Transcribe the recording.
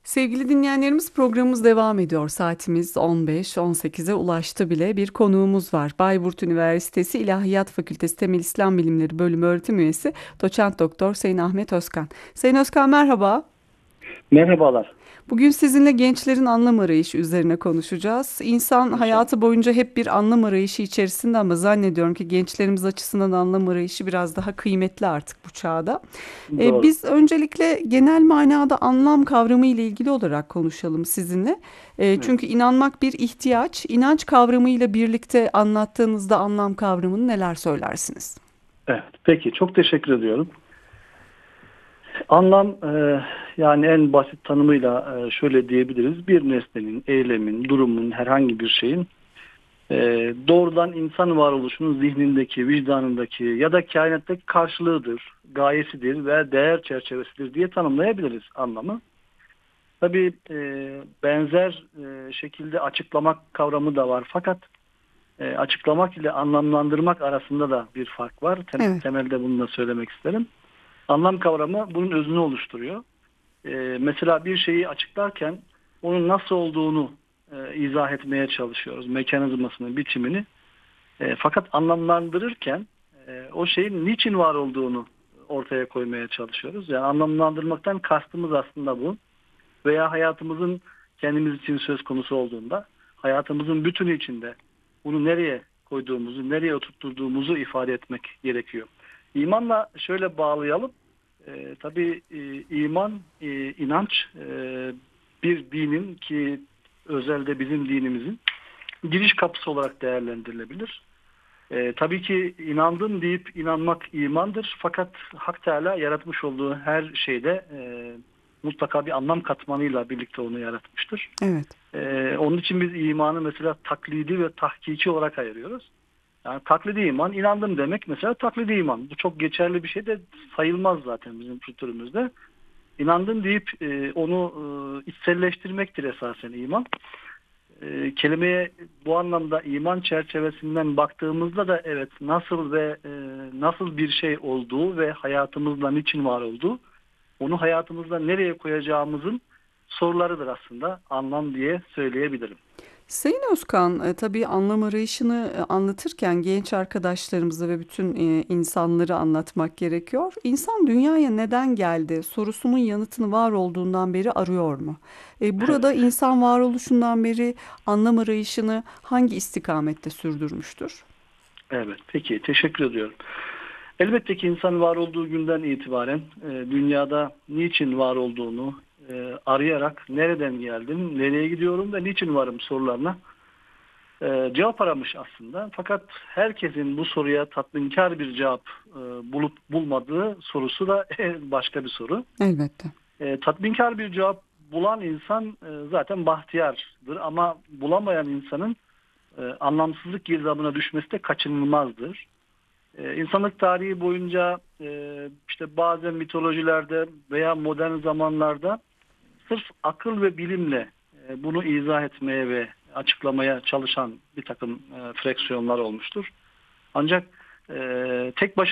Sevgili dinleyenlerimiz programımız devam ediyor. Saatimiz 15-18'e ulaştı bile. Bir konuğumuz var. Bayburt Üniversitesi İlahiyat Fakültesi Temel İslam Bilimleri Bölümü öğretim üyesi Doçent Doktor Sayın Ahmet Özkan. Sayın Özkan merhaba. Merhabalar. Bugün sizinle gençlerin anlam arayışı üzerine konuşacağız. İnsan İnşallah. hayatı boyunca hep bir anlam arayışı içerisinde ama zannediyorum ki gençlerimiz açısından anlam arayışı biraz daha kıymetli artık bu çağda. Doğru. Biz öncelikle genel manada anlam kavramı ile ilgili olarak konuşalım sizinle. Evet. Çünkü inanmak bir ihtiyaç. İnanç kavramı ile birlikte anlattığınızda anlam kavramını neler söylersiniz? Evet. Peki. Çok teşekkür ediyorum. Anlam yani en basit tanımıyla şöyle diyebiliriz. Bir nesnenin, eylemin, durumun, herhangi bir şeyin doğrudan insan varoluşunun zihnindeki, vicdanındaki ya da kainattaki karşılığıdır, gayesidir ve değer çerçevesidir diye tanımlayabiliriz anlamı. Tabii benzer şekilde açıklamak kavramı da var. Fakat açıklamak ile anlamlandırmak arasında da bir fark var. Evet. Temelde bunu da söylemek isterim. Anlam kavramı bunun özünü oluşturuyor. Mesela bir şeyi açıklarken onun nasıl olduğunu izah etmeye çalışıyoruz. Mekanizmasını, biçimini. Fakat anlamlandırırken o şeyin niçin var olduğunu ortaya koymaya çalışıyoruz. Yani anlamlandırmaktan kastımız aslında bu. Veya hayatımızın kendimiz için söz konusu olduğunda hayatımızın bütünü içinde bunu nereye koyduğumuzu, nereye oturtturduğumuzu ifade etmek gerekiyor. İmanla şöyle bağlayalım. Tabii iman, inanç bir dinin ki özelde bizim dinimizin giriş kapısı olarak değerlendirilebilir. Tabii ki inandım deyip inanmak imandır. Fakat Hak Teala yaratmış olduğu her şeyde mutlaka bir anlam katmanıyla birlikte onu yaratmıştır. Evet. Onun için biz imanı mesela taklidi ve tahkiki olarak ayırıyoruz. Yani taklidi iman, inandım demek mesela taklidi iman. Bu çok geçerli bir şey de sayılmaz zaten bizim kültürümüzde. İnandım deyip onu içselleştirmektir esasen iman. Kelimeye bu anlamda iman çerçevesinden baktığımızda da evet nasıl ve nasıl bir şey olduğu ve hayatımızda niçin var olduğu, onu hayatımızda nereye koyacağımızın sorularıdır aslında anlam diye söyleyebilirim. Sayın Özkan, tabii anlam arayışını anlatırken genç arkadaşlarımıza ve bütün insanları anlatmak gerekiyor. İnsan dünyaya neden geldi sorusunun yanıtını var olduğundan beri arıyor mu? Evet, Burada insan varoluşundan beri anlam arayışını hangi istikamette sürdürmüştür? evet. Peki, teşekkür ediyorum. Elbette ki insan var olduğu günden itibaren dünyada niçin var olduğunu arayarak nereden geldim, nereye gidiyorum ve niçin varım sorularına cevap aramış aslında. Fakat herkesin bu soruya tatminkar bir cevap bulup bulmadığı sorusu da başka bir soru. Elbette. Tatminkar bir cevap bulan insan zaten bahtiyardır ama bulamayan insanın anlamsızlık girdabına düşmesi de kaçınılmazdır. İnsanlık tarihi boyunca işte bazen mitolojilerde veya modern zamanlarda sırf akıl ve bilimle bunu izah etmeye ve açıklamaya çalışan bir takım fraksiyonlar olmuştur. Ancak tek başına